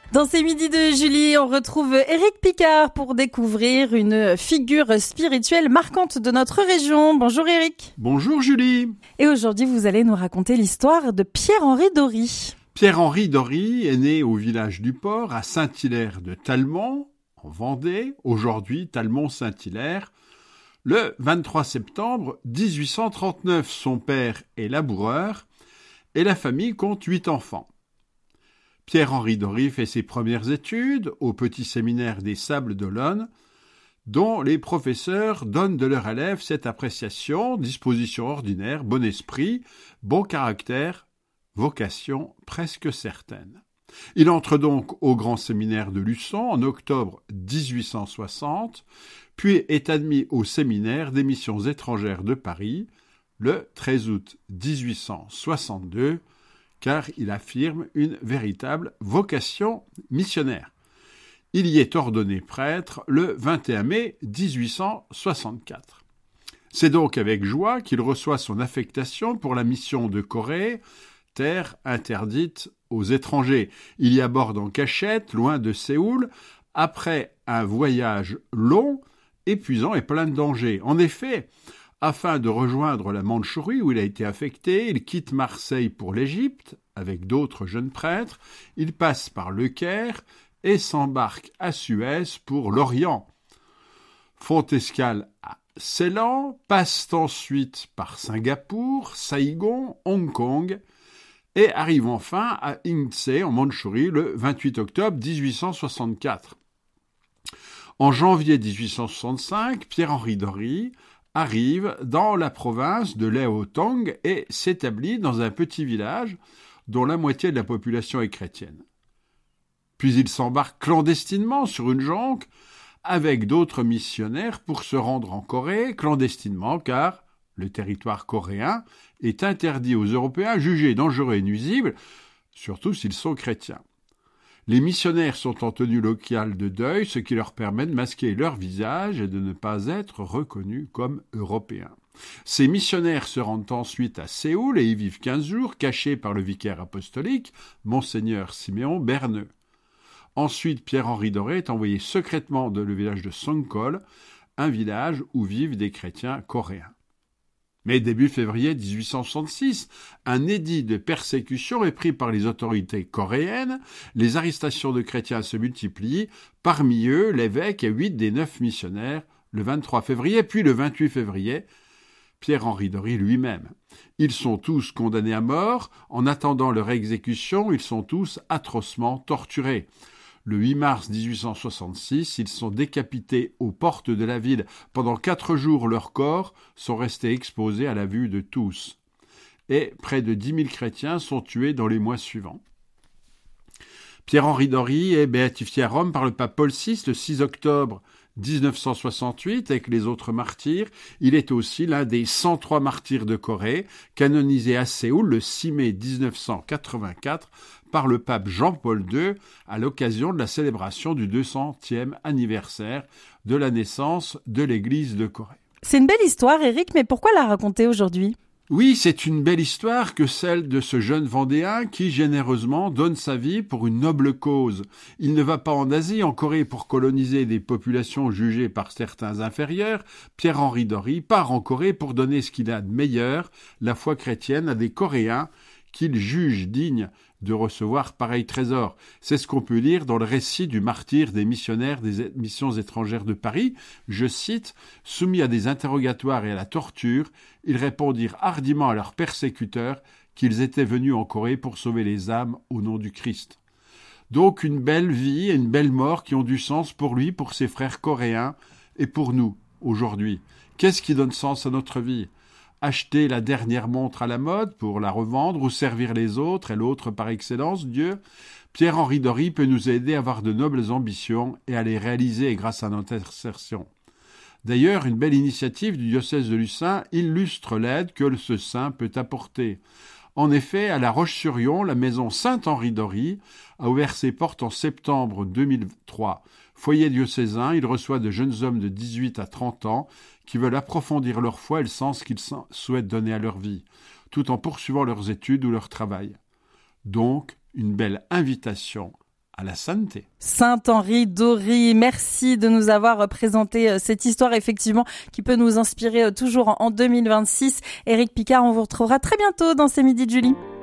Dans ces midis de Julie, on retrouve Éric Picard pour découvrir une figure spirituelle marquante de notre région. Bonjour Éric. Bonjour Julie. Et aujourd'hui, vous allez nous raconter l'histoire de Pierre-Henri Dory. Pierre-Henri Dory est né au village du Port, à Saint-Hilaire de Talmont, en Vendée, aujourd'hui Talmont-Saint-Hilaire, le 23 septembre 1839. Son père est laboureur et la famille compte 8 enfants. Pierre-Henri Dory fait ses premières études au petit séminaire des Sables d'Olonne, dont les professeurs donnent de leur élève cette appréciation, disposition ordinaire, bon esprit, bon caractère, vocation presque certaine. Il entre donc au grand séminaire de Luçon en octobre 1860, puis est admis au séminaire des missions étrangères de Paris le 13 août 1862, car il affirme une véritable vocation missionnaire. Il y est ordonné prêtre le 21 mai 1864. C'est donc avec joie qu'il reçoit son affectation pour la mission de Corée, terre interdite aux étrangers. Il y aborde en cachette, loin de Séoul, après un voyage long, épuisant et plein de dangers. En effet, afin de rejoindre la Mandchourie où il a été affecté, il quitte Marseille pour l'Égypte avec d'autres jeunes prêtres, il passe par Le Caire et s'embarque à Suez pour l'Orient. Font escale à Ceylan, passent ensuite par Singapour, Saigon, Hong Kong et arrivent enfin à Incheon en Mandchourie le 28 octobre 1864. En janvier 1865, Pierre-Henri Dory arrive dans la province de Léotong et s'établit dans un petit village dont la moitié de la population est chrétienne. Puis il s'embarque clandestinement sur une jonque avec d'autres missionnaires pour se rendre en Corée, clandestinement car le territoire coréen est interdit aux Européens jugés dangereux et nuisibles, surtout s'ils sont chrétiens. Les missionnaires sont en tenue locale de deuil, ce qui leur permet de masquer leur visage et de ne pas être reconnus comme Européens. Ces missionnaires se rendent ensuite à Séoul et y vivent 15 jours, cachés par le vicaire apostolique, Monseigneur Siméon Berneux. Ensuite, Pierre-Henri Dory est envoyé secrètement dans le village de Songkol, un village où vivent des chrétiens coréens. Mais début février 1866, un édit de persécution est pris par les autorités coréennes, les arrestations de chrétiens se multiplient, parmi eux l'évêque et 8 des 9 missionnaires, le 23 février, puis le 28 février, Pierre-Henri Dory lui-même. Ils sont tous condamnés à mort, en attendant leur exécution, ils sont tous atrocement torturés. Le 8 mars 1866, ils sont décapités aux portes de la ville. Pendant 4 jours, leurs corps sont restés exposés à la vue de tous. Et près de 10 000 chrétiens sont tués dans les mois suivants. Pierre-Henri Dory est béatifié à Rome par le pape Paul VI le 6 octobre 1968 avec les autres martyrs. Il est aussi l'un des 103 martyrs de Corée, canonisé à Séoul le 6 mai 1984 par le pape Jean-Paul II à l'occasion de la célébration du 200e anniversaire de la naissance de l'Église de Corée. C'est une belle histoire, Éric, mais pourquoi la raconter aujourd'hui ? Oui, c'est une belle histoire que celle de ce jeune Vendéen qui, généreusement, donne sa vie pour une noble cause. Il ne va pas en Asie, en Corée, pour coloniser des populations jugées par certains inférieures. Pierre-Henri Dory part en Corée pour donner ce qu'il a de meilleur, la foi chrétienne, à des Coréens qu'il juge dignes de recevoir pareil trésor. C'est ce qu'on peut lire dans le récit du martyr des missionnaires des missions étrangères de Paris. Je cite, « Soumis à des interrogatoires et à la torture, ils répondirent hardiment à leurs persécuteurs qu'ils étaient venus en Corée pour sauver les âmes au nom du Christ. » Donc une belle vie et une belle mort qui ont du sens pour lui, pour ses frères coréens et pour nous, aujourd'hui. Qu'est-ce qui donne sens à notre vie ? Acheter la dernière montre à la mode pour la revendre ou servir les autres et l'autre par excellence, Dieu. Pierre-Henri Dory peut nous aider à avoir de nobles ambitions et à les réaliser grâce à notre intercession. D'ailleurs, une belle initiative du diocèse de Lucin illustre l'aide que ce saint peut apporter. En effet, à La Roche-sur-Yon, la maison Saint-Henri Dory a ouvert ses portes en septembre 2003. Foyer diocésain, il reçoit de jeunes hommes de 18 à 30 ans qui veulent approfondir leur foi et le sens qu'ils souhaitent donner à leur vie, tout en poursuivant leurs études ou leur travail. Donc, une belle invitation à la sainteté. Saint-Henri d'Ory, merci de nous avoir présenté cette histoire effectivement qui peut nous inspirer toujours en 2026. Éric Picard, on vous retrouvera très bientôt dans ces Midis de Julie.